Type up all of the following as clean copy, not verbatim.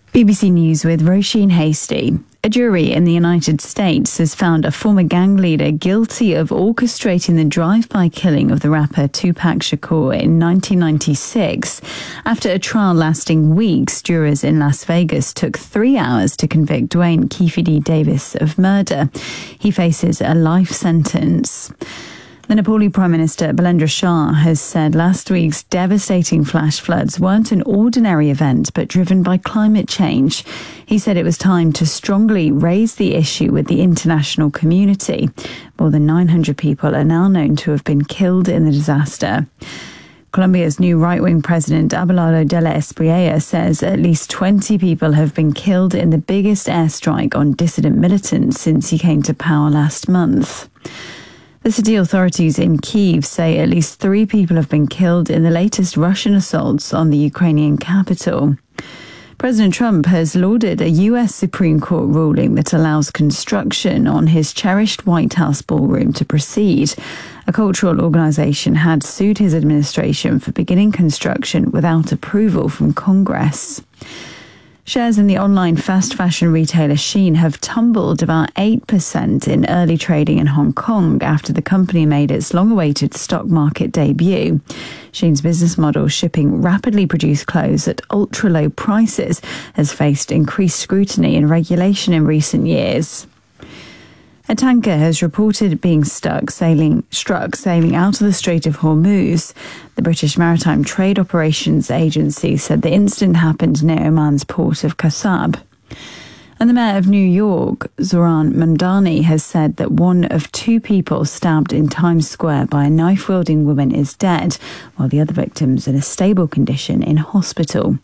BBC News with Roisin Hasty. A jury in the United States has found a former gang leader guilty of orchestrating the drive-by killing of the rapper Tupac Shakur in 1996. After a trial lasting weeks, jurors in Las Vegas took 3 hours to convict Dwayne Keefe Davis of murder. He faces a life sentence. The Nepali Prime Minister Balendra Shah has said last week's devastating flash floods weren't an ordinary event but driven by climate change. He said it was time to strongly raise the issue with the international community. More than 900 people are now known to have been killed in the disaster. Colombia's new right-wing president, Abelardo de la Espriella, says at least 20 people have been killed in the biggest airstrike on dissident militants since he came to power last month. The city authorities in Kyiv say at least 3 people have been killed in the latest Russian assaults on the Ukrainian capital. President Trump has lauded a U.S. Supreme Court ruling that allows construction on his cherished White House ballroom to proceed. A cultural organization had sued his administration for beginning construction without approval from Congress. Shares in the online fast fashion retailer Shein have tumbled about 8% in early trading in Hong Kong after the company made its long-awaited stock market debut. Shein's business model, shipping rapidly produced clothes at ultra-low prices, has faced increased scrutiny and regulation in recent years. A tanker has reported being struck sailing out of the Strait of Hormuz. The British Maritime Trade Operations Agency said the incident happened near Oman's port of Kasab. And the mayor of New York, Zohran Mamdani, has said that one of 2 people stabbed in Times Square by a knife-wielding woman is dead, while the other victim's in a stable condition in hospital.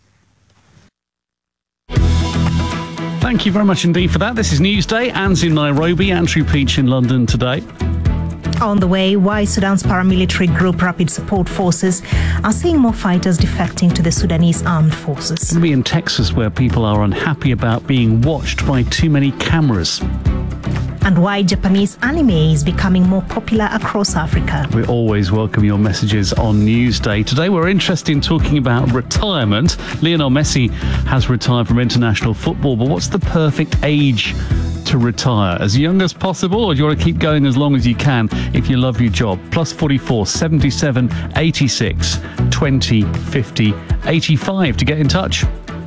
Thank you very much indeed for that. This is Newsday. Anne's in Nairobi, Andrew Peach in London today. On the way, why Sudan's paramilitary group Rapid Support Forces are seeing more fighters defecting to the Sudanese armed forces. We'll be in Texas, where people are unhappy about being watched by too many cameras. And why Japanese anime is becoming more popular across Africa. We always welcome your messages on Newsday. Today we're interested in talking about retirement. Lionel Messi has retired from international football, but what's the perfect age to retire? As young as possible, or do you want to keep going as long as you can if you love your job? Plus 44 77 86 20 50 85 to get in touch.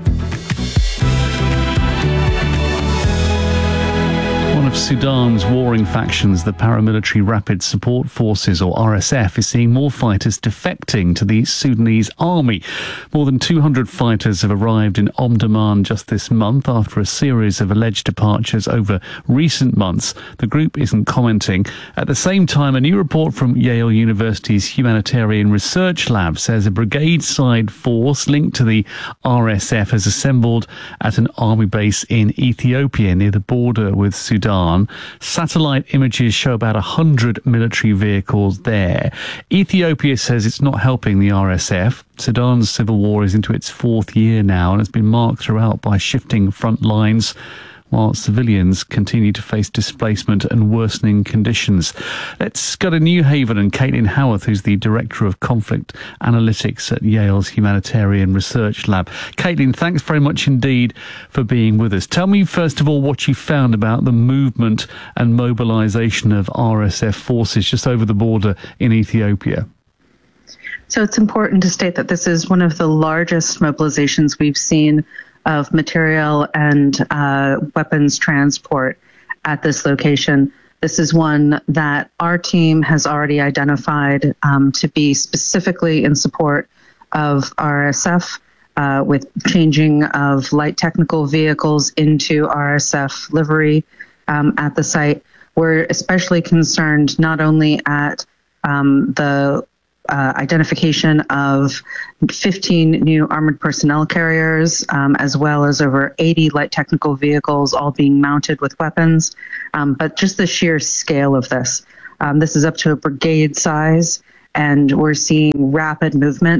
Of Sudan's warring factions, the Paramilitary Rapid Support Forces, or RSF, is seeing more fighters defecting to the Sudanese army. More than 200 fighters have arrived in Omdurman just this month after a series of alleged departures over recent months. The group isn't commenting. At the same time, a new report from Yale University's Humanitarian Research Lab says a brigade-side force linked to the RSF has assembled at an army base in Ethiopia near the border with Sudan. Satellite images show about 100 military vehicles there. Ethiopia says it's not helping the RSF. Sudan's civil war is into its 4th year now and has been marked throughout by shifting front lines, while civilians continue to face displacement and worsening conditions. Let's go to New Haven and Caitlin Howarth, who's the Director of Conflict Analytics at Yale's Humanitarian Research Lab. Caitlin, thanks very much indeed for being with us. Tell me, first of all, what you found about the movement and mobilisation of RSF forces just over the border in Ethiopia. So it's important to state that this is one of the largest mobilizations we've seen of material and weapons transport at this location. This is one that our team has already identified to be specifically in support of RSF, with changing of light technical vehicles into RSF livery at the site. We're especially concerned not only at the identification of 15 new armored personnel carriers, as well as over 80 light technical vehicles all being mounted with weapons, but just the sheer scale of this. This is up to a brigade size, and we're seeing rapid movement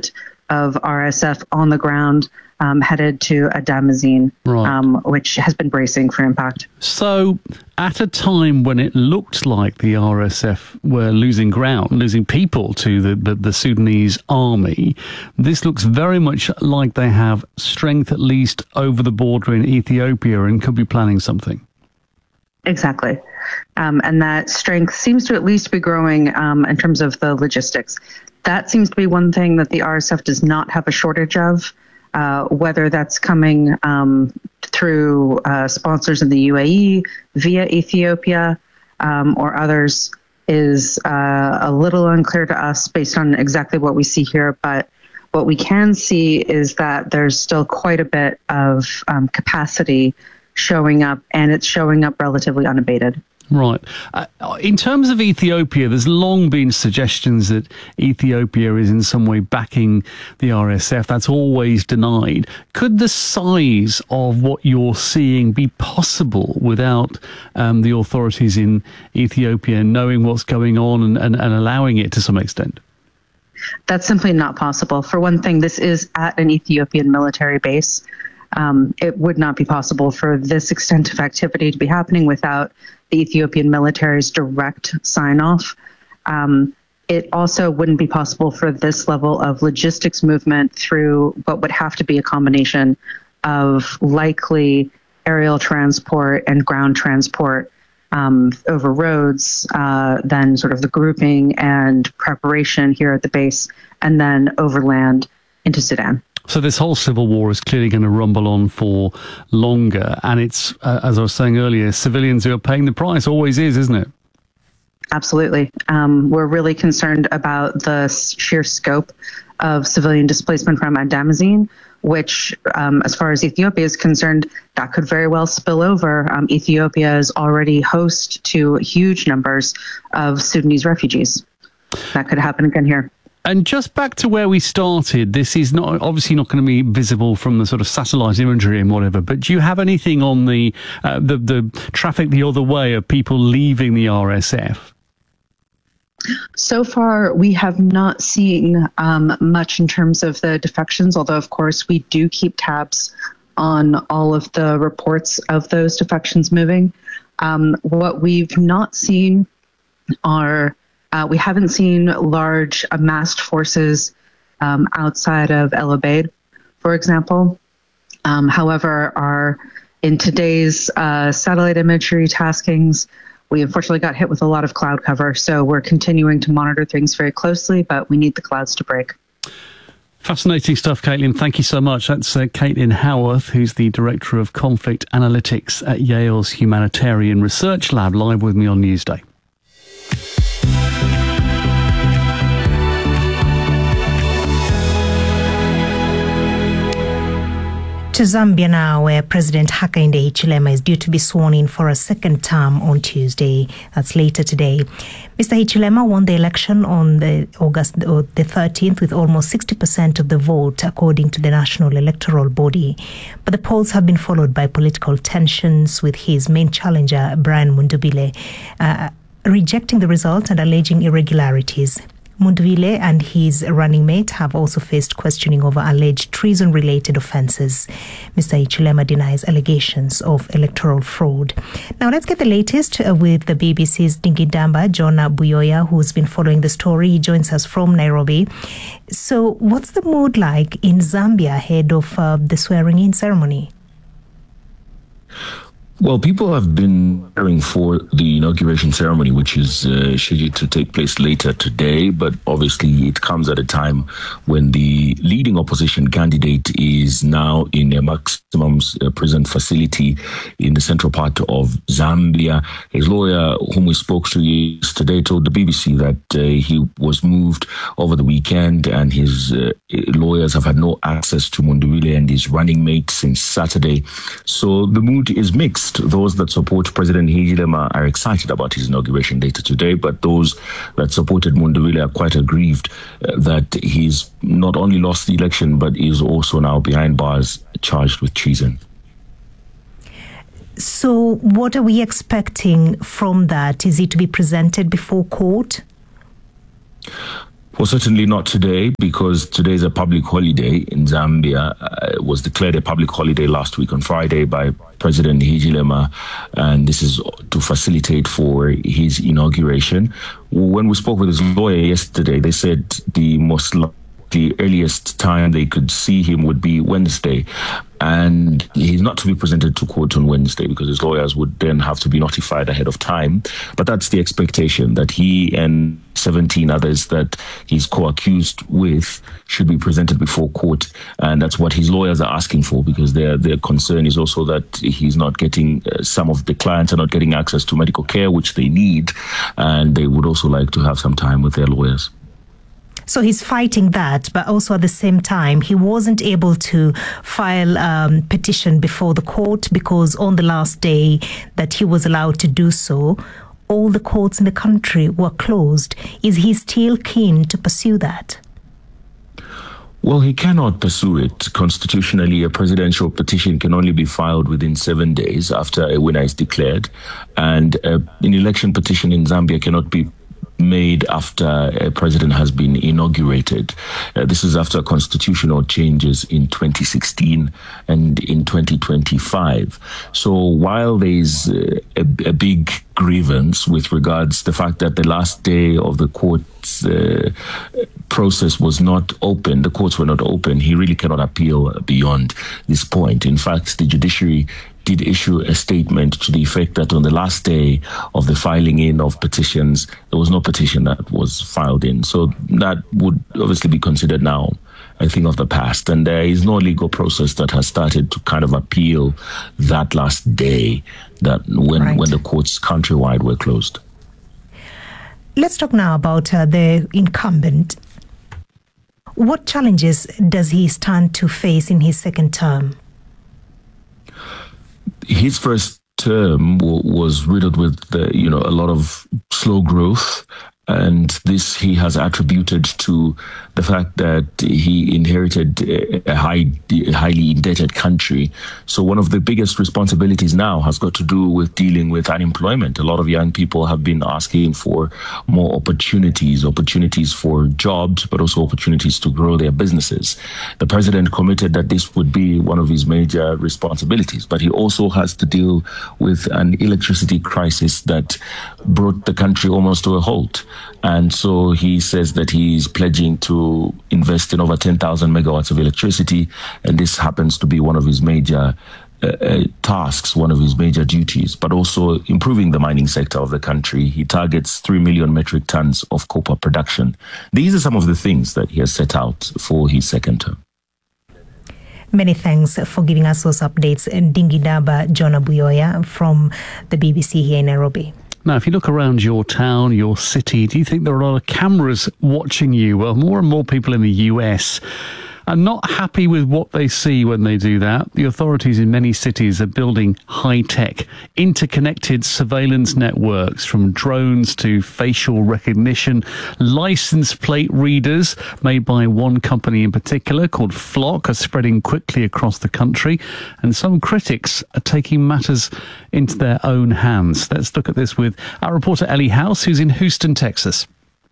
of RSF on the ground headed to Adamazine, which has been bracing for impact. So at a time when it looked like the RSF were losing ground, losing people to the Sudanese army, this looks very much like they have strength at least over the border in Ethiopia and could be planning something. Exactly. And that strength seems to at least be growing in terms of the logistics. That seems to be one thing that the RSF does not have a shortage of, whether that's coming through sponsors in the UAE, via Ethiopia, or others, is a little unclear to us based on exactly what we see here. But what we can see is that there's still quite a bit of capacity showing up, and it's showing up relatively unabated. Right. In terms of Ethiopia, there's long been suggestions that Ethiopia is in some way backing the RSF. That's always denied. Could the size of what you're seeing be possible without the authorities in Ethiopia knowing what's going on and allowing it to some extent? That's simply not possible. For one thing, this is at an Ethiopian military base. It would not be possible for this extent of activity to be happening without the Ethiopian military's direct sign-off. It also wouldn't be possible for this level of logistics movement through what would have to be a combination of likely aerial transport and ground transport over roads, then sort of the grouping and preparation here at the base, and then overland into Sudan. So this whole civil war is clearly going to rumble on for longer. And it's, as I was saying earlier, civilians who are paying the price. Always is, isn't it? Absolutely. We're really concerned about the sheer scope of civilian displacement from Adamazine, which, as far as Ethiopia is concerned, that could very well spill over. Ethiopia is already host to huge numbers of Sudanese refugees. That could happen again here. And just back to where we started, this is obviously not going to be visible from the sort of satellite imagery and whatever, but do you have anything on the traffic the other way of people leaving the RSF? So far, we have not seen much in terms of the defections, although, of course, we do keep tabs on all of the reports of those defections moving. What we've not seen are... we haven't seen large amassed forces outside of El Obeid, for example. However, in today's satellite imagery taskings, we unfortunately got hit with a lot of cloud cover. So we're continuing to monitor things very closely, but we need the clouds to break. Fascinating stuff, Caitlin. Thank you so much. That's Caitlin Howarth, who's the Director of Conflict Analytics at Yale's Humanitarian Research Lab, live with me on Newsday. To Zambia now, where President Hakainde Hichilema is due to be sworn in for a second term on Tuesday. That's later today. Mr. Hichilema won the election on the August the 13th with almost 60% of the vote, according to the national electoral body. But the polls have been followed by political tensions, with his main challenger, Brian Mundubile, rejecting the result and alleging irregularities. Mundubile and his running mate have also faced questioning over alleged treason-related offences. Mr. Hichilema denies allegations of electoral fraud. Now let's get the latest with the BBC's Dingidamba, John Buyoya, who's been following the story. He joins us from Nairobi. So what's the mood like in Zambia ahead of the swearing-in ceremony? Well, people have been preparing for the inauguration ceremony, which is scheduled to take place later today. But obviously, it comes at a time when the leading opposition candidate is now in a maximum prison facility in the central part of Zambia. His lawyer, whom we spoke to yesterday, told the BBC that he was moved over the weekend, and his lawyers have had no access to Mundubile and his running mate since Saturday. So the mood is mixed. Those that support President Hichilema are excited about his inauguration later today, but those that supported Mundubile are quite aggrieved that he's not only lost the election, but is also now behind bars charged with treason. So what are we expecting from that? Is he to be presented before court? Well, certainly not today, because today is a public holiday in Zambia. It was declared a public holiday last week on Friday by President Hichilema, and this is to facilitate for his inauguration. When we spoke with his lawyer yesterday, they said the earliest time they could see him would be Wednesday. And he's not to be presented to court on Wednesday because his lawyers would then have to be notified ahead of time. But that's the expectation, that he and 17 others that he's co-accused with should be presented before court. And that's what his lawyers are asking for, because their concern is also that he's not getting, some of the clients are not getting access to medical care, which they need. And they would also like to have some time with their lawyers. So he's fighting that, but also at the same time, he wasn't able to file a petition before the court because on the last day that he was allowed to do so, all the courts in the country were closed. Is he still keen to pursue that? Well, he cannot pursue it. Constitutionally, a presidential petition can only be filed within 7 days after a winner is declared. And an election petition in Zambia cannot be made after a president has been inaugurated. This is after constitutional changes in 2016 and in 2025. So while there's a big grievance with regards to the fact that the last day of the court's process was not open, the courts were not open, he really cannot appeal beyond this point. In fact, the judiciary did issue a statement to the effect that on the last day of the filing in of petitions, there was no petition that was filed in. So that would obviously be considered now a thing of the past. And there is no legal process that has started to kind of appeal that last day that when the courts countrywide were closed. Let's talk now about the incumbent. What challenges does he stand to face in his second term? His first term was riddled with a lot of slow growth, and this he has attributed to the fact that he inherited a highly indebted country. So one of the biggest responsibilities now has got to do with dealing with unemployment. A lot of young people have been asking for more opportunities for jobs, but also opportunities to grow their businesses. The president committed that this would be one of his major responsibilities, but he also has to deal with an electricity crisis that brought the country almost to a halt. And so he says that he's pledging to invest in over 10,000 megawatts of electricity. And this happens to be one of his major tasks, one of his major duties, but also improving the mining sector of the country. He targets 3 million metric tons of copper production. These are some of the things that he has set out for his second term. Many thanks for giving us those updates. Ndingidaba John Abuyoya from the BBC here in Nairobi. Now, if you look around your town, your city, do you think there are a lot of cameras watching you? Well, more and more people in the US are not happy with what they see when they do that. The authorities in many cities are building high-tech, interconnected surveillance networks, from drones to facial recognition. License plate readers made by one company in particular called Flock are spreading quickly across the country, and some critics are taking matters into their own hands. Let's look at this with our reporter Ellie House, who's in Houston, Texas.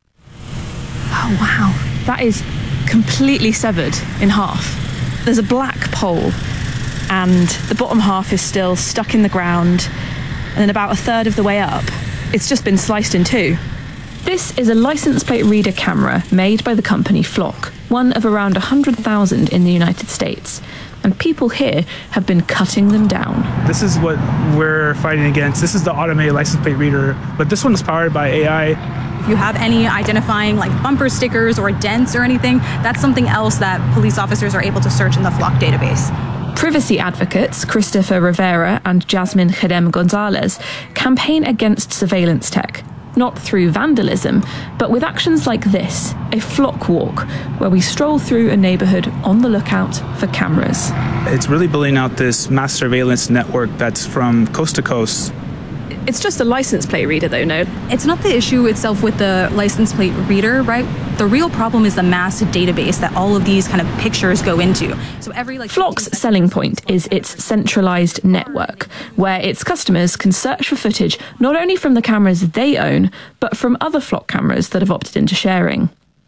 Oh, wow. That is completely severed in half. There's a black pole and the bottom half is still stuck in the ground, and then about a third of the way up, it's just been sliced in two. This is a license plate reader camera made by the company Flock, one of around 100,000 in the United States. And people here have been cutting them down. This is what we're fighting against. This is the automated license plate reader, but this one is powered by AI. If you have any identifying like bumper stickers or dents or anything, that's something else that police officers are able to search in the Flock database. Privacy advocates Christopher Rivera and Jasmine Khedem Gonzalez campaign against surveillance tech, not through vandalism, but with actions like this, a Flock walk, where we stroll through a neighborhood on the lookout for cameras. It's really building out this mass surveillance network that's from coast to coast. It's just a license plate reader though, no? It's not the issue itself with the license plate reader, right? The real problem is the mass database that all of these kind of pictures go into. So Flock's selling point is its centralized network, where its customers can search for footage not only from the cameras they own, but from other Flock cameras that have opted into sharing.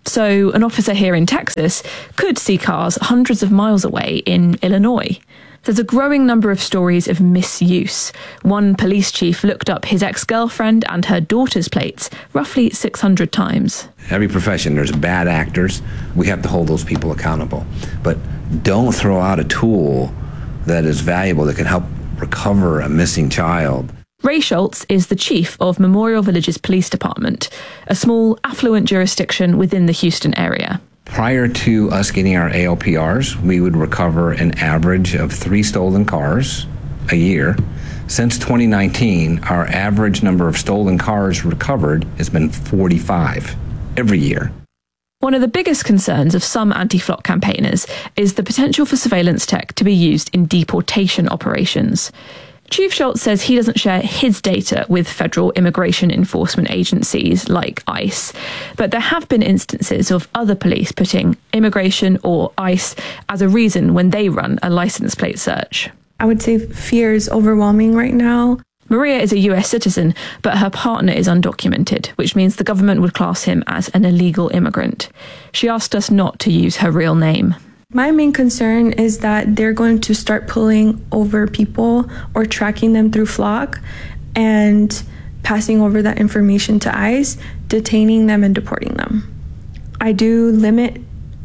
So an officer here in Texas could see cars hundreds of miles away in Illinois. There's a growing number of stories of misuse. One police chief looked up his ex-girlfriend and her daughter's plates roughly 600 times. Every profession, there's bad actors. We have to hold those people accountable. But don't throw out a tool that is valuable that can help recover a missing child. Ray Schultz is the chief of Memorial Villages Police Department, a small, affluent jurisdiction within the Houston area. Prior to us getting our ALPRs, we would recover an average of 3 stolen cars a year. Since 2019, our average number of stolen cars recovered has been 45 every year. One of the biggest concerns of some anti-flock campaigners is the potential for surveillance tech to be used in deportation operations. Chief Schultz says he doesn't share his data with federal immigration enforcement agencies like ICE, but there have been instances of other police putting immigration or ICE as a reason when they run a license plate search. I would say fear is overwhelming right now. Maria is a US citizen, but her partner is undocumented, which means the government would class him as an illegal immigrant. She asked us not to use her real name. My main concern is that they're going to start pulling over people or tracking them through Flock and passing over that information to ICE, detaining them and deporting them. I do limit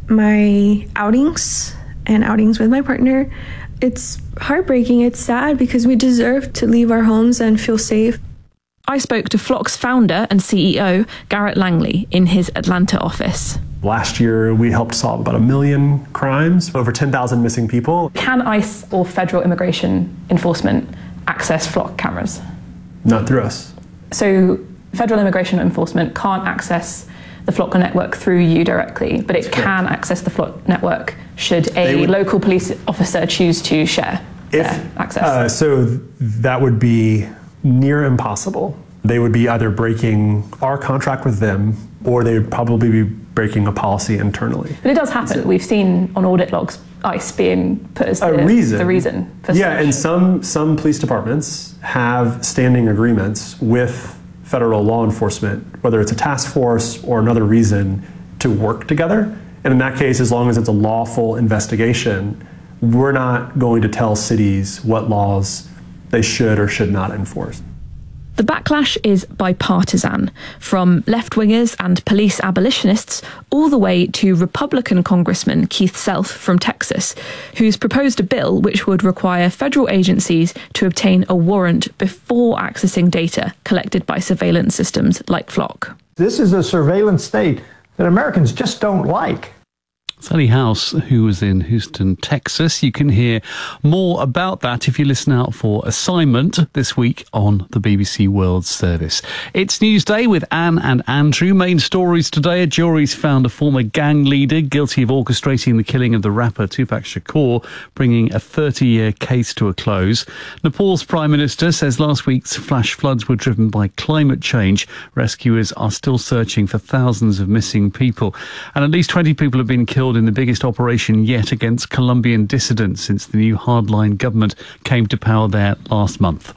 my outings and outings with my partner. It's heartbreaking, it's sad because we deserve to leave our homes and feel safe. I spoke to Flock's founder and CEO, Garrett Langley, in his Atlanta office. Last year, we helped solve about 1 million crimes, over 10,000 missing people. Can ICE or federal immigration enforcement access Flock cameras? Not through us. So federal immigration enforcement can't access the Flock network through you directly, but it can access the Flock network should a local police officer choose to share their access. So that would be near impossible. They would be either breaking our contract with them, or they would probably be breaking a policy internally. But it does happen. We've seen on audit logs ICE being put as the reason for search. And some police departments have standing agreements with federal law enforcement, whether it's a task force or another reason, to work together. And in that case, as long as it's a lawful investigation, we're not going to tell cities what laws they should or should not enforce. The backlash is bipartisan, from left-wingers and police abolitionists all the way to Republican Congressman Keith Self from Texas, who's proposed a bill which would require federal agencies to obtain a warrant before accessing data collected by surveillance systems like Flock. This is a surveillance state that Americans just don't like. Sally House, who was in Houston, Texas. You can hear more about that if you listen out for Assignment this week on the BBC World Service. It's Newsday with Anne and Andrew. Main stories today: a jury's found a former gang leader guilty of orchestrating the killing of the rapper Tupac Shakur, bringing a 30-year case to a close. Nepal's Prime Minister says last week's flash floods were driven by climate change. Rescuers are still searching for thousands of missing people. And at least 20 people have been killed in the biggest operation yet against Colombian dissidents since the new hardline government came to power there last month.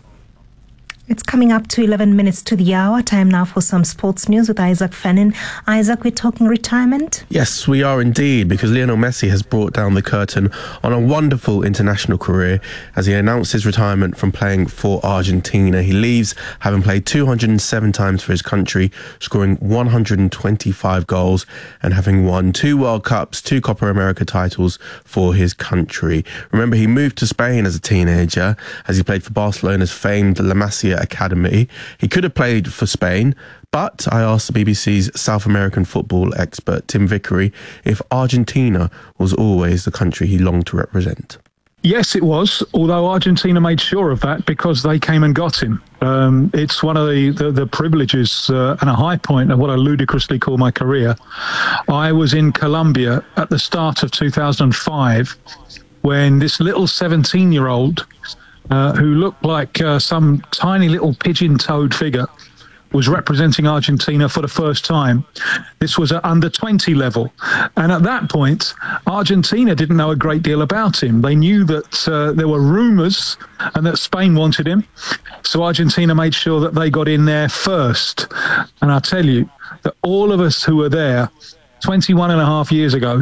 It's coming up to 11 minutes to the hour. Time now for some sports news with Isaac Fennin. Isaac, we're talking retirement? Yes, we are indeed, because Lionel Messi has brought down the curtain on a wonderful international career as he announced his retirement from playing for Argentina. He leaves having played 207 times for his country, scoring 125 goals and having won 2 World Cups, 2 Copa America titles for his country. Remember, he moved to Spain as a teenager as he played for Barcelona's famed La Masia Academy. He could have played for Spain, but I asked the BBC's South American football expert Tim Vickery if Argentina was always the country he longed to represent. Yes, it was, although Argentina made sure of that because they came and got him. It's one of the privileges and a high point of what I ludicrously call my career. I was in Colombia at the start of 2005 when this little 17-year-old who looked like some tiny little pigeon-toed figure was representing Argentina for the first time. This was at under 20 level. And at that point, Argentina didn't know a great deal about him. They knew that there were rumours and that Spain wanted him. So Argentina made sure that they got in there first. And I tell you that all of us who were there 21 and a half years ago,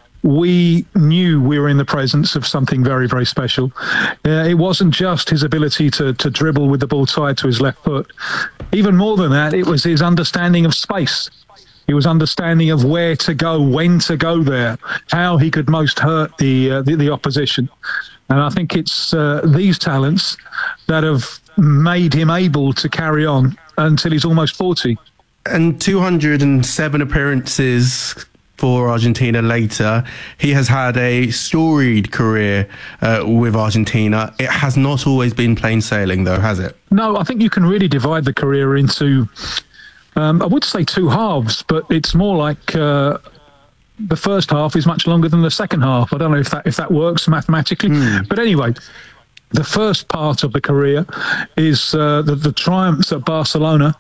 we knew we were in the presence of something very, very special. It wasn't just his ability to dribble with the ball tied to his left foot. Even more than that, it was his understanding of space. He was understanding of where to go, when to go there, how he could most hurt the opposition. And I think it's these talents that have made him able to carry on until he's almost 40. And 207 appearances for Argentina later. He has had a storied career with Argentina. It has not always been plain sailing, though, has it? No, I think you can really divide the career into, I would say, two halves, but it's more like the first half is much longer than the second half. I don't know if that works mathematically. But anyway, the first part of the career is the triumphs at Barcelona.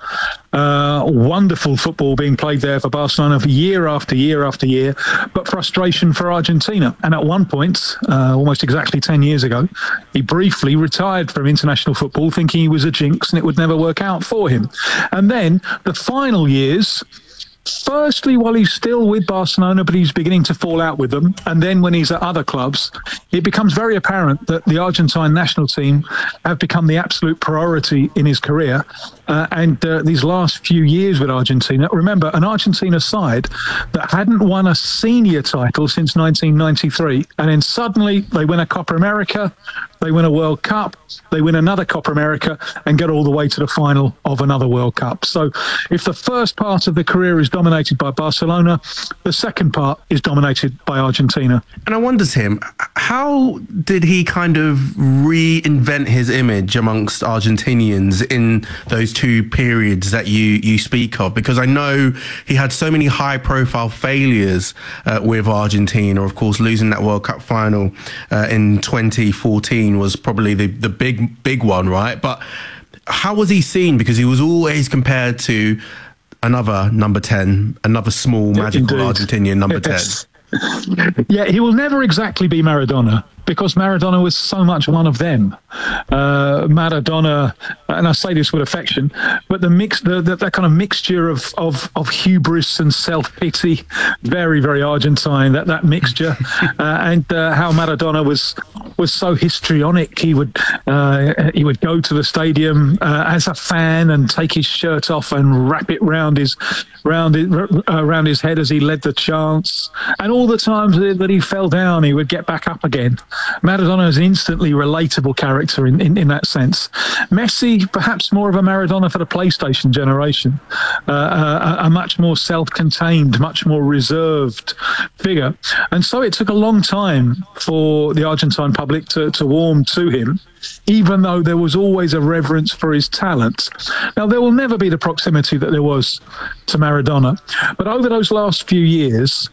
Wonderful football being played there for Barcelona for year after year after year, but frustration for Argentina. And at one point, almost exactly 10 years ago, he briefly retired from international football, thinking he was a jinx and it would never work out for him. And then the final years, firstly, while he's still with Barcelona, but he's beginning to fall out with them. And then when he's at other clubs, it becomes very apparent that the Argentine national team have become the absolute priority in his career. And these last few years with Argentina, remember, an Argentina side that hadn't won a senior title since 1993. And then suddenly they win a Copa America, they win a World Cup, they win another Copa America and get all the way to the final of another World Cup. So if the first part of the career is dominated by Barcelona, the second part is dominated by Argentina. And I wonder, Tim, how did he kind of reinvent his image amongst Argentinians in those two periods that you speak of? Because I know he had so many high-profile failures with Argentina. Of course, losing that World Cup final in 2014 was probably the big one, right? But how was he seen? Because he was always compared to another number 10, another small, magical Argentinian number 10. Yeah, he will never exactly be Maradona, because Maradona was so much one of them. Maradona, and I say this with affection, but that kind of mixture of hubris and self-pity, very, very Argentine, that mixture, and how Maradona was so histrionic. He would go to the stadium as a fan and take his shirt off and wrap it round his head as he led the chants, and all the times that he fell down, he would get back up again. Maradona is an instantly relatable character in that sense. Messi, perhaps more of a Maradona for the PlayStation generation, a much more self-contained, much more reserved figure. And so it took a long time for the Argentine public to warm to him, even though there was always a reverence for his talent. Now, there will never be the proximity that there was to Maradona, but over those last few years,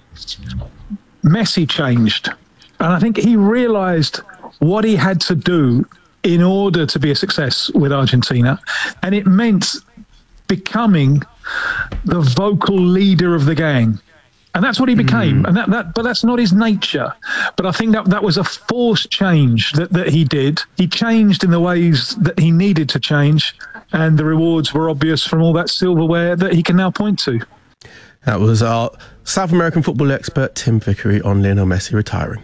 Messi changed. And I think he realised what he had to do in order to be a success with Argentina. And it meant becoming the vocal leader of the gang. And that's what he became. And but that's not his nature. But I think that was a forced change that he did. He changed in the ways that he needed to change. And the rewards were obvious from all that silverware that he can now point to. That was our South American football expert, Tim Vickery, on Lionel Messi retiring.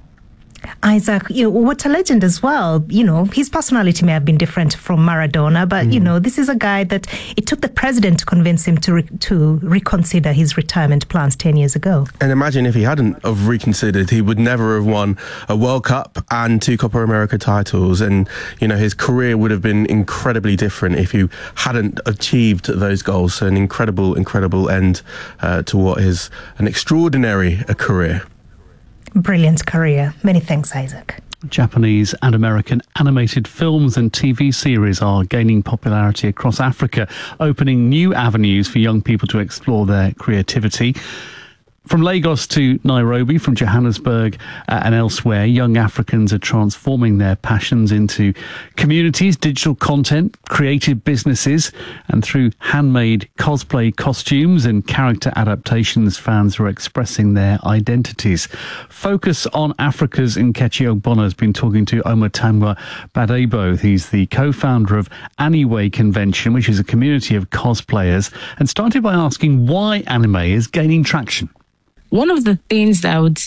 Isaac, what a legend as well. His personality may have been different from Maradona, but, this is a guy that it took the president to convince him to reconsider his retirement plans 10 years ago. And imagine if he hadn't have reconsidered, he would never have won a World Cup and 2 Copa America titles. And, his career would have been incredibly different if he hadn't achieved those goals. So an incredible end to what is an extraordinary career. Brilliant career. Many thanks, Isaac. Japanese and American animated films and TV series are gaining popularity across Africa, opening new avenues for young people to explore their creativity. From Lagos to Nairobi, from Johannesburg and elsewhere, young Africans are transforming their passions into communities, digital content, creative businesses, and through handmade cosplay costumes and character adaptations, fans are expressing their identities. Focus on Africa's Nkechi Ogbonna has been talking to Omotangwa Badebo. He's the co-founder of Anime Convention, which is a community of cosplayers, and started by asking why anime is gaining traction. One of the things that I would